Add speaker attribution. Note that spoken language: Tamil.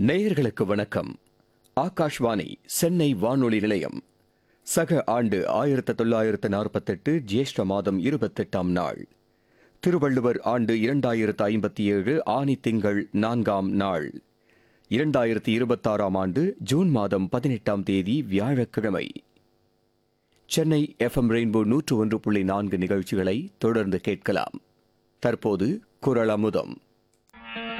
Speaker 1: நேயர்களுக்கு வணக்கம். ஆகாஷ்வாணி சென்னை வானொலி நிலையம். சக ஆண்டு 1948 ஜேஷ்ட மாதம் 28ஆம் நாள். திருவள்ளுவர் ஆண்டு 2057 ஆனி திங்கள் 4ஆம் நாள். 2026ஆம் ஆண்டு ஜூன் மாதம் 18ஆம் தேதி வியாழக்கிழமை. சென்னை எஃப்எம் ரெயின்போ 101.4 நிகழ்ச்சிகளை தொடர்ந்து கேட்கலாம். தற்போது குரல் அமுதம்.